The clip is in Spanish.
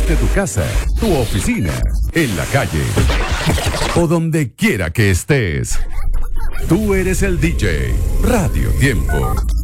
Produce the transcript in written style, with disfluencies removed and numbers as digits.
desde tu casa, tu oficina, en la calle o donde quiera que estés. Tú eres el DJ. Radio Tiempo.